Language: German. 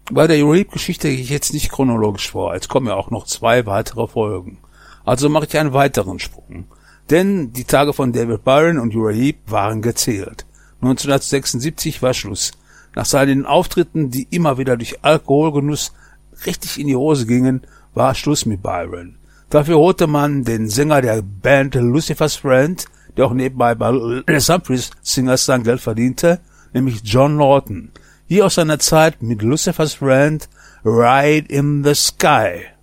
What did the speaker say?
Bei der Uriah-Geschichte gehe ich jetzt nicht chronologisch vor, es kommen ja auch noch 2 weitere Folgen. Also mache ich einen weiteren Sprung. Denn die Tage von David Byron und Uriah Heep waren gezählt. 1976 war Schluss. Nach seinen Auftritten, die immer wieder durch Alkoholgenuss richtig in die Hose gingen, war Schluss mit Byron. Dafür holte man den Sänger der Band Lucifer's Friend, der auch nebenbei bei Les Humphreys Singers sein Geld verdiente, nämlich John Lawton. Hier aus seiner Zeit mit Lucifer's Friend, Ride in the Sky.